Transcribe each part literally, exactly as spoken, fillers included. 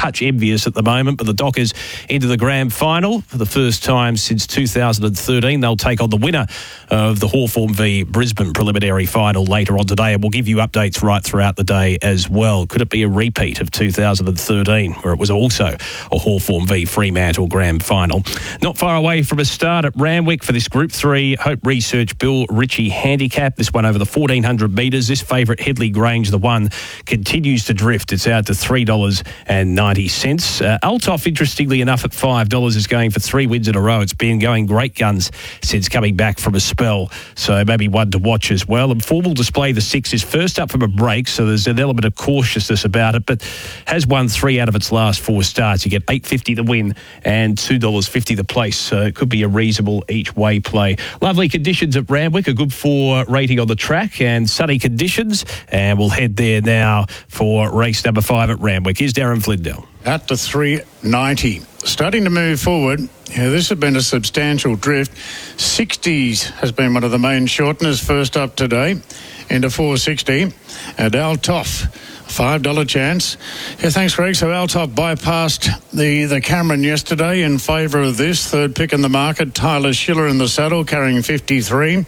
touch envious at the moment, but the Dockers into the grand final for the first time since two thousand thirteen. They'll take on the winner of the Hawthorn v Brisbane preliminary final later on today, and we'll give you updates right throughout the day as well. Could it be a repeat of two thousand thirteen, where it was also a Hawthorn v Fremantle grand final? Not far away from a start at Randwick for this Group three Hope Research Bill Ritchie handicap. This one over the fourteen hundred metres. This favourite Headley Grange, the one, continues to drift. It's out to three dollars ninety. Uh, Althoff, interestingly enough, at five dollars is going for three wins in a row. It's been going great guns since coming back from a spell, so maybe one to watch as well. And Formal Display, the six, is first up from a break, so there's an element of cautiousness about it, but has won three out of its last four starts. You get eight dollars fifty the win and two dollars fifty the place, so it could be a reasonable each-way play. Lovely conditions at Randwick, a good four rating on the track, and sunny conditions, and we'll head there now for race number five at Randwick. Here's Darren Flindell. Out to three ninety. Starting to move forward. Yeah, this has been a substantial drift. sixties has been one of the main shorteners first up today into four sixty. And Althoff, five dollars chance. Yeah, thanks, Greg. So Althoff bypassed the, the Cameron yesterday in favour of this. Third pick in the market, Tyler Schiller in the saddle, carrying fifty-three.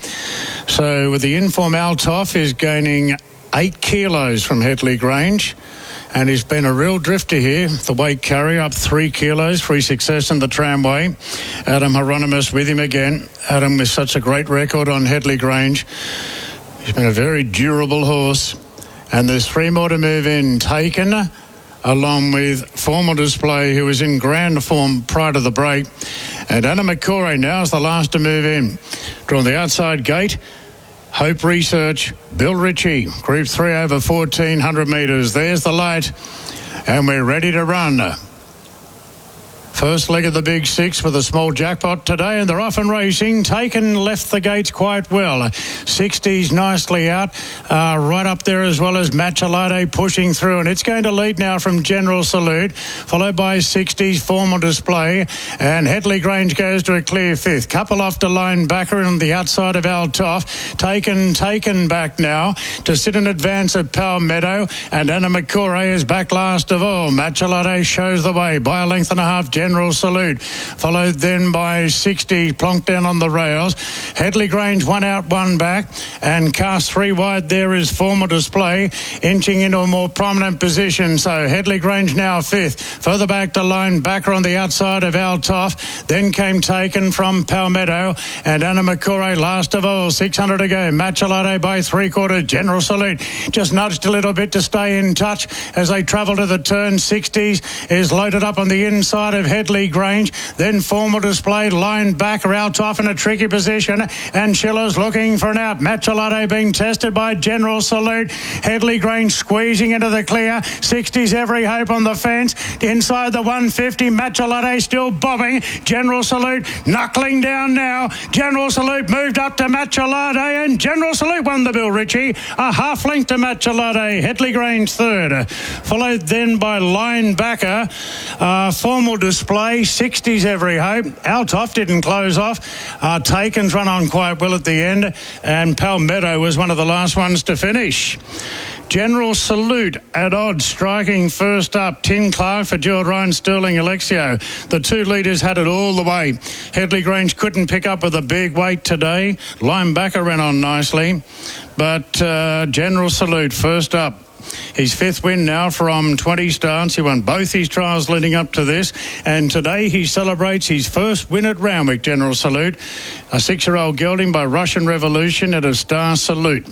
So with the inform, Althoff is gaining eight kilos from Headley Grange. And he's been a real drifter here. The weight carry up three kilos, free success in the tramway. Adam Hieronymus with him again. Adam with such a great record on Headley Grange. He's been a very durable horse. And there's three more to move in. Taken, along with Formal Display, who was in grand form prior to the break. And Anna McCoy now is the last to move in. Drawn the outside gate. Hope Research, Bill Ritchie, Group three over fourteen hundred metres. There's the light, and we're ready to run. First leg of the big six with a small jackpot today, and they're off and racing. Taken left the gates quite well. sixties nicely out, uh, right up there as well as Machalade pushing through, and it's going to lead now from General Salute, followed by sixties Formal Display, and Headley Grange goes to a clear fifth. Couple off to line backer on the outside of Althoff. Taken, taken back now to sit in advance of Palmetto, and Anna McCoy is back last of all. Machalade shows the way by a length and a half. General Salute, followed then by sixty, plonked down on the rails. Headley Grange one out, one back, and cast three wide there is Formal Display, inching into a more prominent position. So Headley Grange now fifth. Further back to line backer on the outside of Althoff. Then came Taken from Palmetto, and Anna McCoy last of all. six hundred to go. Machalade by three quarters. General Salute just nudged a little bit to stay in touch as they travel to the turn. sixties is loaded up on the inside of Headley Grange, then Formal Display, line back, Althoff in a tricky position, and Schiller's looking for an out. Machalade being tested by General Salute. Headley Grange squeezing into the clear. sixties Every Hope on the fence. Inside the one fifty, Machalade still bobbing. General Salute knuckling down now. General Salute moved up to Machalade, and General Salute won the Bill Ritchie. A half length to Machalade. Headley Grange third. Followed then by line backer, uh, Formal Display, sixties Every Hope. Althoff didn't close off. Uh, Taken's run on quite well at the end, and Palmetto was one of the last ones to finish. General Salute at odds, striking first up. Tin Clark for Gerald Ryan, Sterling Alexio. The two leaders had it all the way. Headley Grange couldn't pick up with a big weight today. Linebacker ran on nicely, but uh, General Salute first up. His fifth win now from twenty starts. He won both his trials leading up to this, and today he celebrates his first win at Randwick. General Salute, a six-year-old gelding by Russian Revolution at a Star Salute.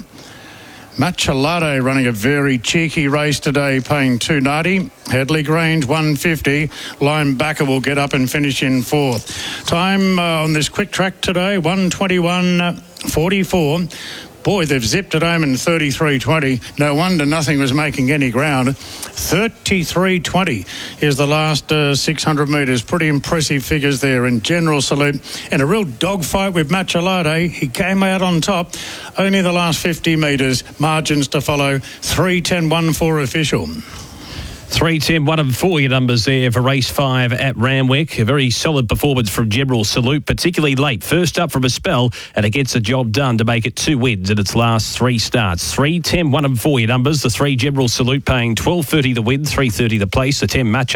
Machalade running a very cheeky race today, paying two ninety. Headley Grange one fifty. Linebacker will get up and finish in fourth. Time uh, on this quick track today, one twenty-one forty-four. Boy, they've zipped it home in thirty-three twenty. No wonder nothing was making any ground. thirty-three twenty is the last uh, six hundred metres. Pretty impressive figures there. And General Salute in a real dogfight with Machalade. He came out on top. Only the last fifty metres. Margins to follow. three ten one four official. three ten one and four your numbers there for race five at Randwick. A very solid performance from General Salute, particularly late. First up from a spell, and it gets the job done to make it two wins in its last three starts. three ten one and four your numbers. The three General Salute paying twelve thirty the win, three thirty the place. The ten Match